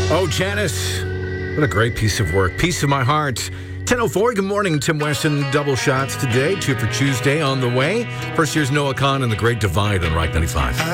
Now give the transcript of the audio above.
Oh, Janice, what a great piece of work. Piece of my heart. 10:04, good morning. Tim Weston, double shots today. 2 for Tuesday on the way. First, here's Noah Khan and the Great Divide on Rock 95.